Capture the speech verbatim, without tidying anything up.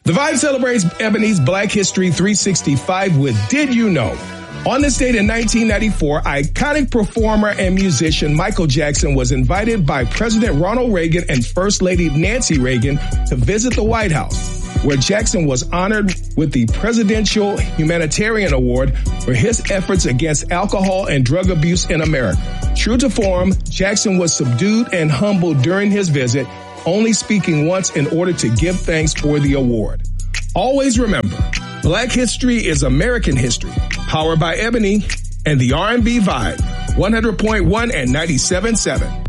The Vibe celebrates Ebony's Black History three sixty-five with Did You Know? On this date in nineteen ninety-four, iconic performer and musician Michael Jackson was invited by President Ronald Reagan and First Lady Nancy Reagan to visit the White House, where Jackson was honored with the Presidential Humanitarian Award for his efforts against alcohol and drug abuse in America. True to form, Jackson was subdued and humbled during his visit, only speaking once in order to give thanks for the award. Always remember, Black history is American history. Powered by Ebony and the R and B Vibe, one hundred point one and ninety-seven point seven.